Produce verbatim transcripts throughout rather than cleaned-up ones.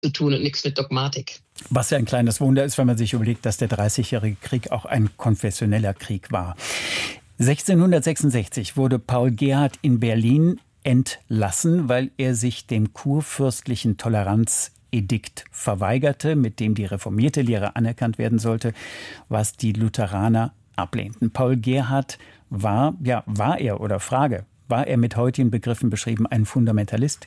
zu tun und nichts mit Dogmatik. Was ja ein kleines Wunder ist, wenn man sich überlegt, dass der Dreißigjährige Krieg auch ein konfessioneller Krieg war. sechzehnhundertsechsundsechzig wurde Paul Gerhardt in Berlin entlassen, weil er sich dem kurfürstlichen Toleranzedikt verweigerte, mit dem die reformierte Lehre anerkannt werden sollte, was die Lutheraner ablehnten. Paul Gerhardt war, ja, war er, oder Frage, war er mit heutigen Begriffen beschrieben ein Fundamentalist?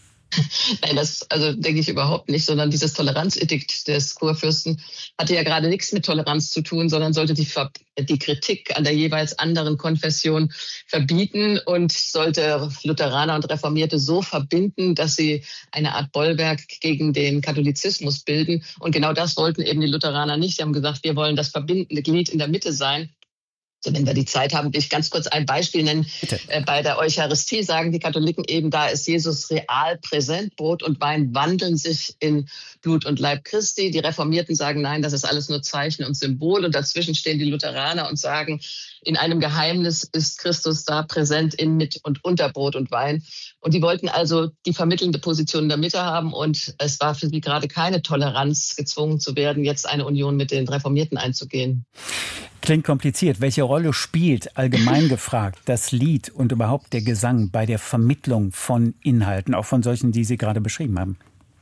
Nein, das also denke ich überhaupt nicht, sondern dieses Toleranzedikt des Kurfürsten hatte ja gerade nichts mit Toleranz zu tun, sondern sollte die, die Kritik an der jeweils anderen Konfession verbieten und sollte Lutheraner und Reformierte so verbinden, dass sie eine Art Bollwerk gegen den Katholizismus bilden. Und genau das wollten eben die Lutheraner nicht. Sie haben gesagt, wir wollen das verbindende Glied in der Mitte sein. Also wenn wir die Zeit haben, will ich ganz kurz ein Beispiel nennen. Bitte. Bei der Eucharistie sagen die Katholiken eben, da ist Jesus real präsent. Brot und Wein wandeln sich in Blut und Leib Christi. Die Reformierten sagen, nein, das ist alles nur Zeichen und Symbol. Und dazwischen stehen die Lutheraner und sagen, in einem Geheimnis ist Christus da präsent in, mit und unter Brot und Wein. Und die wollten also die vermittelnde Position in der Mitte haben. Und es war für sie gerade keine Toleranz, gezwungen zu werden, jetzt eine Union mit den Reformierten einzugehen. Klingt kompliziert. Welche Rolle spielt, allgemein gefragt, das Lied und überhaupt der Gesang bei der Vermittlung von Inhalten, auch von solchen, die Sie gerade beschrieben haben?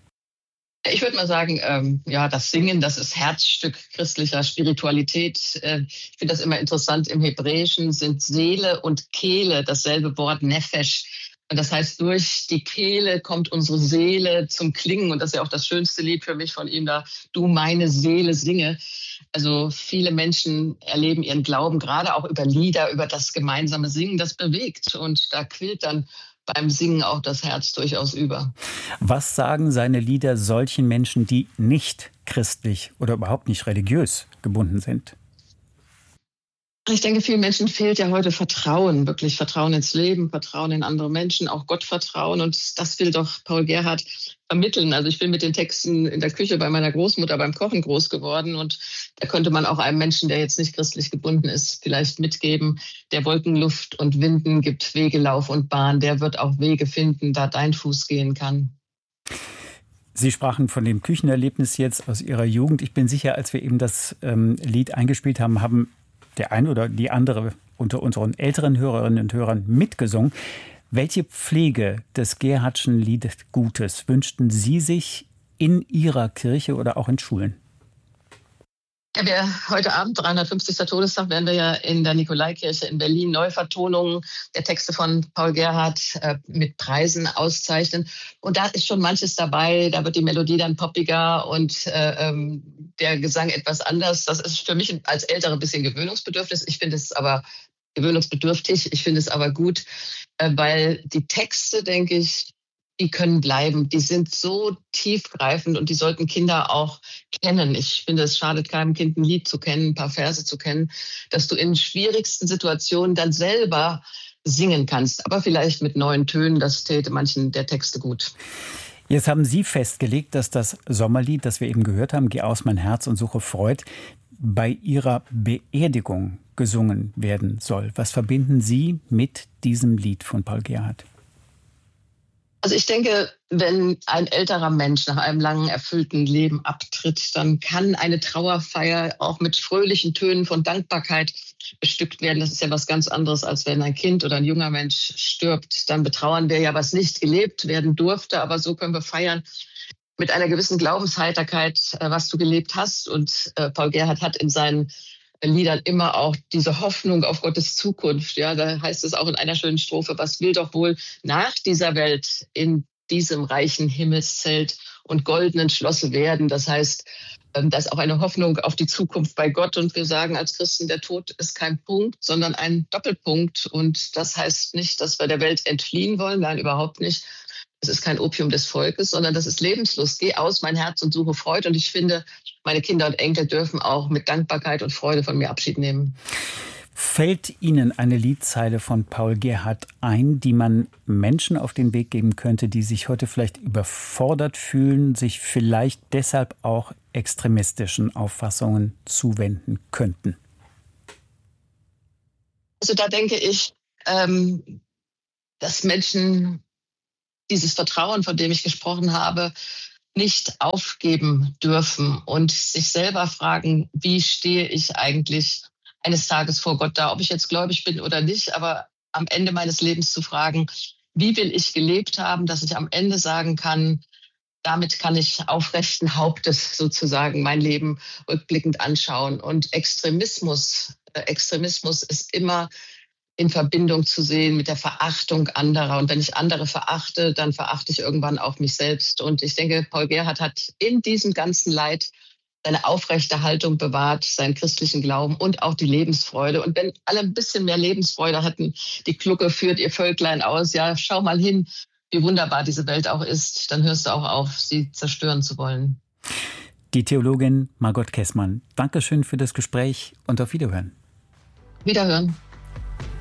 Ich würde mal sagen, ähm, ja, das Singen, das ist Herzstück christlicher Spiritualität. Äh, ich finde das immer interessant. Im Hebräischen sind Seele und Kehle dasselbe Wort, Nefesh. Und das heißt, durch die Kehle kommt unsere Seele zum Klingen. Und das ist ja auch das schönste Lied für mich von ihm da, Du meine Seele singe. Also viele Menschen erleben ihren Glauben gerade auch über Lieder, über das gemeinsame Singen, das bewegt. Und da quillt dann beim Singen auch das Herz durchaus über. Was sagen seine Lieder solchen Menschen, die nicht christlich oder überhaupt nicht religiös gebunden sind? Ich denke, vielen Menschen fehlt ja heute Vertrauen, wirklich Vertrauen ins Leben, Vertrauen in andere Menschen, auch Gott vertrauen. Und das will doch Paul Gerhardt vermitteln. Also ich bin mit den Texten in der Küche bei meiner Großmutter beim Kochen groß geworden. Und da könnte man auch einem Menschen, der jetzt nicht christlich gebunden ist, vielleicht mitgeben, der Wolken, Luft und Winden gibt Wege, Lauf und Bahn. Der wird auch Wege finden, da dein Fuß gehen kann. Sie sprachen von dem Küchenerlebnis jetzt aus Ihrer Jugend. Ich bin sicher, als wir eben das ähm, Lied eingespielt haben, haben der eine oder die andere unter unseren älteren Hörerinnen und Hörern mitgesungen. Welche Pflege des Gerhardtschen Liedgutes wünschten Sie sich in Ihrer Kirche oder auch in Schulen? Ja, wir heute Abend, dreihundertfünfzigsten Todestag, werden wir ja in der Nikolaikirche in Berlin Neuvertonungen der Texte von Paul Gerhardt äh, mit Preisen auszeichnen. Und da ist schon manches dabei. Da wird die Melodie dann poppiger und äh, ähm, der Gesang etwas anders. Das ist für mich als Ältere ein bisschen gewöhnungsbedürftig. Ich finde es aber gewöhnungsbedürftig. Ich finde es aber gut, äh, weil die Texte, denke ich, die können bleiben. Die sind so tiefgreifend und die sollten Kinder auch kennen. Ich finde, es schadet keinem Kind, ein Lied zu kennen, ein paar Verse zu kennen, dass du in schwierigsten Situationen dann selber singen kannst. Aber vielleicht mit neuen Tönen, das täte manchen der Texte gut. Jetzt haben Sie festgelegt, dass das Sommerlied, das wir eben gehört haben, Geh aus mein Herz und suche Freud, bei Ihrer Beerdigung gesungen werden soll. Was verbinden Sie mit diesem Lied von Paul Gerhardt? Also ich denke, wenn ein älterer Mensch nach einem langen, erfüllten Leben abtritt, dann kann eine Trauerfeier auch mit fröhlichen Tönen von Dankbarkeit bestückt werden. Das ist ja was ganz anderes, als wenn ein Kind oder ein junger Mensch stirbt. Dann betrauern wir ja, was nicht gelebt werden durfte. Aber so können wir feiern mit einer gewissen Glaubensheiterkeit, was du gelebt hast. Und Paul Gerhardt hat in seinen Liedern immer auch diese Hoffnung auf Gottes Zukunft. Ja, da heißt es auch in einer schönen Strophe, was will doch wohl nach dieser Welt in diesem reichen Himmelszelt und goldenen Schlosse werden. Das heißt, da ist auch eine Hoffnung auf die Zukunft bei Gott. Und wir sagen als Christen, der Tod ist kein Punkt, sondern ein Doppelpunkt. Und das heißt nicht, dass wir der Welt entfliehen wollen. Nein, überhaupt nicht. Es ist kein Opium des Volkes, sondern das ist Lebenslust. Geh aus mein Herz und suche Freude. Und ich finde, meine Kinder und Enkel dürfen auch mit Dankbarkeit und Freude von mir Abschied nehmen. Fällt Ihnen eine Liedzeile von Paul Gerhardt ein, die man Menschen auf den Weg geben könnte, die sich heute vielleicht überfordert fühlen, sich vielleicht deshalb auch extremistischen Auffassungen zuwenden könnten? Also da denke ich, ähm, dass Menschen dieses Vertrauen, von dem ich gesprochen habe, nicht aufgeben dürfen und sich selber fragen, wie stehe ich eigentlich eines Tages vor Gott da, ob ich jetzt gläubig bin oder nicht, aber am Ende meines Lebens zu fragen, wie will ich gelebt haben, dass ich am Ende sagen kann, damit kann ich aufrechten Hauptes sozusagen mein Leben rückblickend anschauen. Und Extremismus, äh, Extremismus ist immer in Verbindung zu sehen mit der Verachtung anderer. Und wenn ich andere verachte, dann verachte ich irgendwann auch mich selbst. Und ich denke, Paul Gerhardt hat in diesem ganzen Leid seine aufrechte Haltung bewahrt, seinen christlichen Glauben und auch die Lebensfreude. Und wenn alle ein bisschen mehr Lebensfreude hatten, die Glucke führt ihr Völklein aus, ja, schau mal hin, wie wunderbar diese Welt auch ist, dann hörst du auch auf, sie zerstören zu wollen. Die Theologin Margot Kessmann, Dankeschön für das Gespräch und auf Wiederhören. Wiederhören.